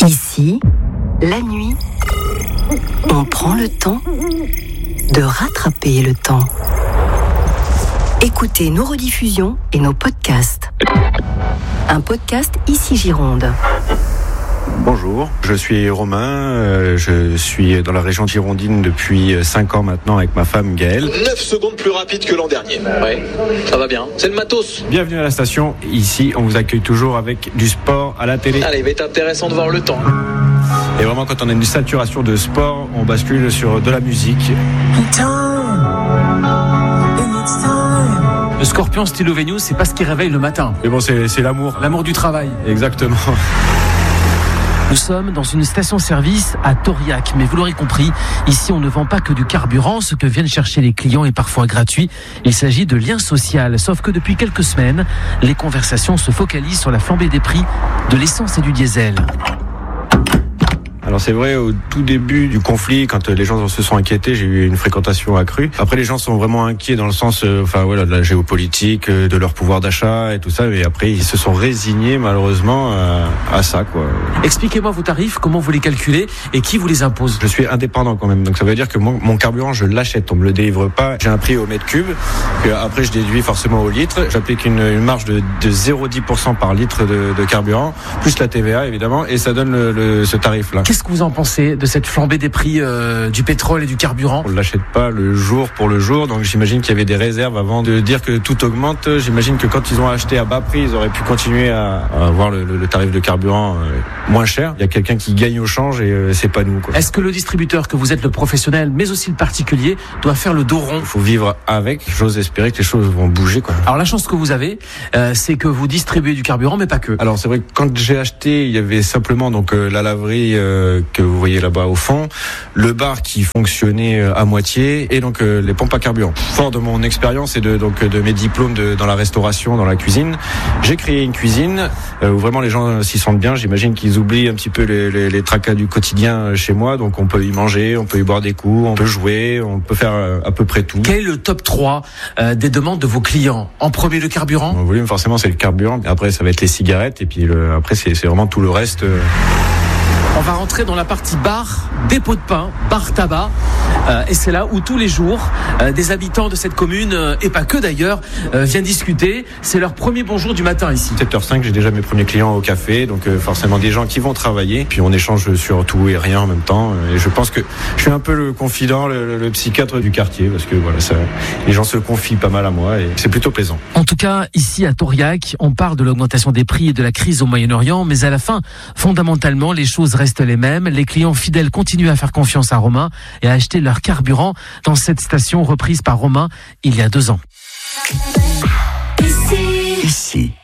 Ici, la nuit, on prend le temps de rattraper le temps. Écoutez nos rediffusions et nos podcasts. Un podcast Ici Gironde. Bonjour, je suis Romain, je suis dans la région girondine depuis 5 ans maintenant avec ma femme Gaëlle. 9 secondes plus rapide que l'an dernier. Ouais, ça va bien. C'est le matos. Bienvenue à la station. Ici, on vous accueille toujours avec du sport à la télé. Allez, il va être intéressant de voir le temps. Et vraiment, quand on a une saturation de sport, on bascule sur de la musique. Le Scorpion stylo Venus, c'est pas ce qui réveille le matin. Mais bon, c'est l'amour. L'amour du travail. Exactement. Nous sommes dans une station-service à Tauriac, mais vous l'aurez compris, ici on ne vend pas que du carburant, ce que viennent chercher les clients est parfois gratuit. Il s'agit de lien social, sauf que depuis quelques semaines, les conversations se focalisent sur la flambée des prix de l'essence et du diesel. Alors c'est vrai, au tout début du conflit, quand les gens se sont inquiétés, j'ai eu une fréquentation accrue. Après, les gens sont vraiment inquiets dans le sens, de la géopolitique, de leur pouvoir d'achat et tout ça. Et après, ils se sont résignés malheureusement à ça, quoi. Expliquez-moi vos tarifs, comment vous les calculez et qui vous les impose. Je suis indépendant quand même, donc ça veut dire que mon carburant, je l'achète, on me le délivre pas. J'ai un prix au mètre cube, que après je déduis forcément au litre. J'applique une marge de 0,10% par litre de carburant, plus la TVA évidemment, et ça donne ce tarif-là. Qu'est-ce que vous en pensez de cette flambée des prix du pétrole et du carburant ? On ne l'achète pas le jour pour le jour, donc j'imagine qu'il y avait des réserves avant de dire que tout augmente. J'imagine que quand ils ont acheté à bas prix, ils auraient pu continuer à avoir le tarif de carburant moins cher. Il y a quelqu'un qui gagne au change et c'est pas nous, quoi. Est-ce que le distributeur, que vous êtes le professionnel, mais aussi le particulier, doit faire le dos rond ? Il faut vivre avec. J'ose espérer que les choses vont bouger, quoi. Alors la chance que vous avez, c'est que vous distribuez du carburant, mais pas que. Alors c'est vrai que quand j'ai acheté, il y avait simplement la laverie que vous voyez là-bas au fond, le bar qui fonctionnait à moitié et donc les pompes à carburant. Fort de mon expérience et de mes diplômes dans la restauration, dans la cuisine, j'ai créé une cuisine où vraiment les gens s'y sentent bien. J'imagine qu'ils oublient un petit peu les tracas du quotidien chez moi, donc on peut y manger, on peut y boire des coups, on peut jouer, on peut faire à peu près tout. Quel est le top 3 des demandes de vos clients ? En premier, le carburant ? En volume, forcément, c'est le carburant. Après, ça va être les cigarettes et puis après, c'est vraiment tout le reste. On va rentrer dans la partie bar, dépôt de pain, bar tabac. Et c'est là où tous les jours, des habitants de cette commune, et pas que d'ailleurs, viennent discuter. C'est leur premier bonjour du matin ici. 7h05, j'ai déjà mes premiers clients au café, donc forcément des gens qui vont travailler. Puis on échange sur tout et rien en même temps. Et je pense que je suis un peu le confident, le psychiatre du quartier, parce que voilà, les gens se confient pas mal à moi et c'est plutôt plaisant. En tout cas, ici à Tauriac, on parle de l'augmentation des prix et de la crise au Moyen-Orient, mais à la fin, fondamentalement, les choses restent les mêmes. Les clients fidèles continuent à faire confiance à Romain et à acheter leur carburant dans cette station reprise par Romain il y a 2 ans. Ici.